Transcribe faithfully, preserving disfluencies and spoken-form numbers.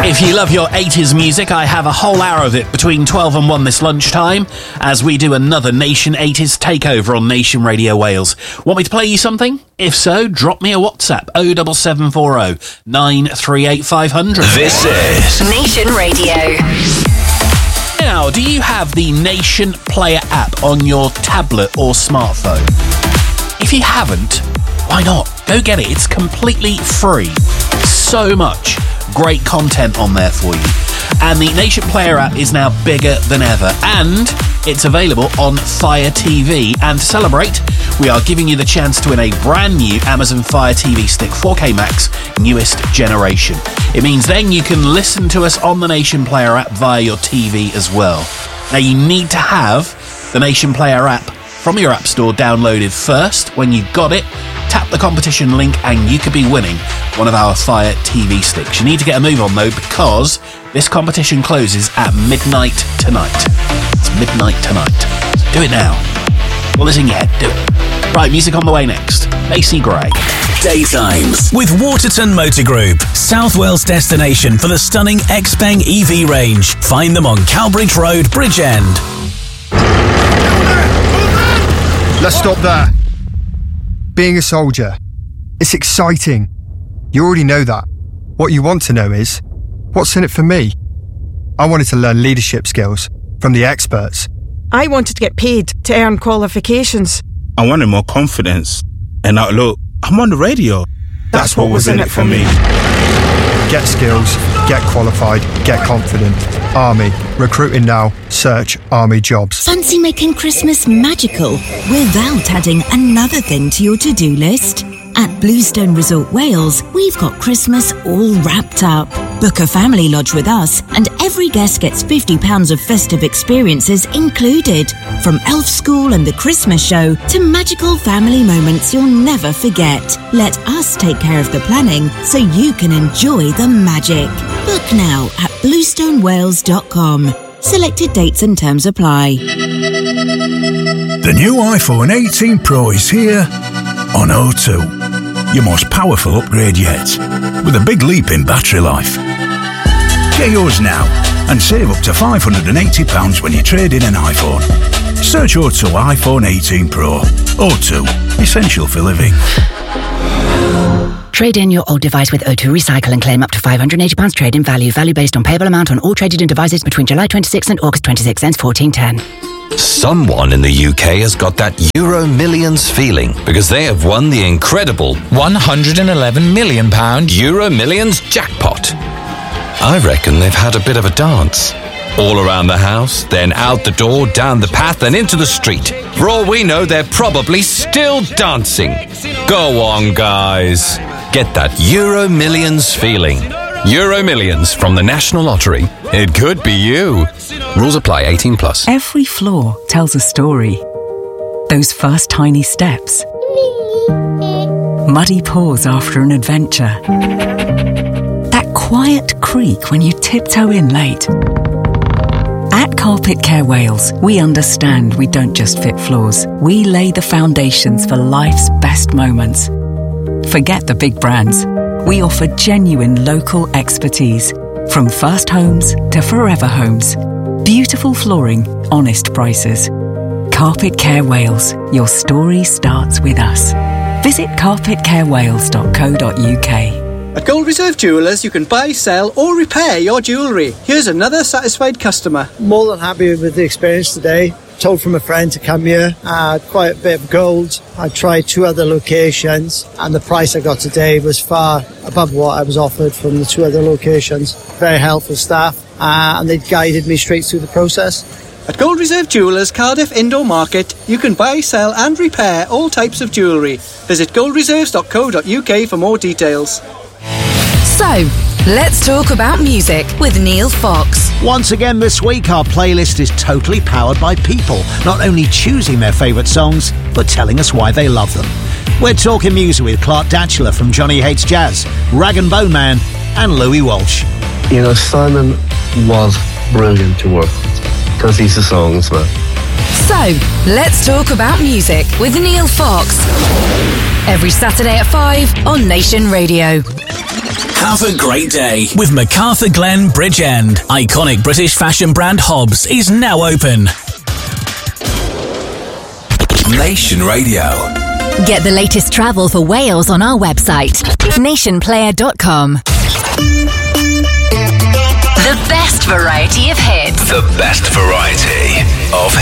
If you love your eighties music, I have a whole hour of it between twelve and one this lunchtime as we do another Nation eighties takeover on Nation Radio Wales. Want me to play you something? If so, drop me a WhatsApp oh seven seven four oh nine three eight five hundred. This is Nation Radio. Now, do you have the Nation Player app on your tablet or smartphone? If you haven't, why not? Go get it. It's completely free. So much great content on there for you. And the Nation Player app is now bigger than ever. And it's available on Fire T V. And to celebrate, we are giving you the chance to win a brand new Amazon Fire T V Stick four K Max newest generation. It means then you can listen to us on the Nation Player app via your T V as well. Now, you need to have the Nation Player app from your app store downloaded first. When you've got it, tap the competition link and you could be winning one of our Fire T V sticks. You need to get a move on though, because this competition closes at midnight tonight. It's midnight tonight. So do it now. Well, it's in your head. Do it. Right, music on the way next. Macy Gray. Daytimes with Waterton Motor Group, South Wales destination for the stunning Xpeng E V range. Find them on Calbridge Road, Bridgend. Let's stop there. Being a soldier, it's exciting. You already know that. What you want to know is, what's in it for me? I wanted to learn leadership skills from the experts. I wanted to get paid to earn qualifications. I wanted more confidence. And now look, I'm on the radio. That's, That's what, what was in it for me. Get skills, get qualified, get confident. Army. Recruiting now. Search Army jobs. Fancy making Christmas magical without adding another thing to your to-do list? At Bluestone Resort Wales, we've got Christmas all wrapped up. Book a family lodge with us and every guest gets fifty pounds of festive experiences included. From Elf School and the Christmas show to magical family moments you'll never forget. Let us take care of the planning so you can enjoy the magic. Book now at bluestone wales dot com. Selected dates and terms apply. The new iPhone eighteen Pro is here on O two. Your most powerful upgrade yet, with a big leap in battery life. Get yours now and save up to five hundred eighty pounds when you trade in an iPhone. Search O two iPhone eighteen Pro. O two, essential for living. Trade in your old device with O two Recycle and claim up to five hundred eighty pounds trade-in value. Value based on payable amount on all traded in devices between July twenty-sixth and August twenty-sixth, ends fourteen ten. Someone in the U K has got that Euro Millions feeling because they have won the incredible one hundred eleven million pounds Euro Millions jackpot. I reckon they've had a bit of a dance. All around the house, then out the door, down the path and into the street. For all we know, they're probably still dancing. Go on, guys. Get that Euro Millions feeling. Euro Millions from the National Lottery. It could be you. Rules apply. eighteen plus. Every floor tells a story. Those first tiny steps. Muddy paws after an adventure. That quiet creak when you tiptoe in late. At Carpet Care Wales, we understand we don't just fit floors. We lay the foundations for life's best moments. Forget the big brands. We offer genuine local expertise. From first homes to forever homes. Beautiful flooring, honest prices. Carpet Care Wales. Your story starts with us. Visit carpet care wales dot co dot uk. At Gold Reserve Jewellers, you can buy, sell or repair your jewellery. Here's another satisfied customer. More than happy with the experience today. Told from a friend to come here. I had quite a bit of gold. I tried two other locations and the price I got today was far above what I was offered from the two other locations. Very helpful staff uh, and they guided me straight through the process. At Gold Reserve Jewellers Cardiff Indoor Market, you can buy, sell and repair all types of jewellery. Visit gold reserves dot co dot uk for more details. So, let's talk about music with Neil Fox. Once again this week, our playlist is totally powered by people, not only choosing their favourite songs, but telling us why they love them. We're talking music with Clark Datchler from Johnny Hates Jazz, Rag and Bone Man, and Louis Walsh. You know, Simon was brilliant to work with, because he's a songsman. So, let's talk about music with Neil Fox. Every Saturday at five on Nation Radio. Have a great day with MacArthur Glen Bridge End. Iconic British fashion brand Hobbs is now open. Nation Radio. Get the latest travel for Wales on our website, nation player dot com. The best variety of hits. The best variety of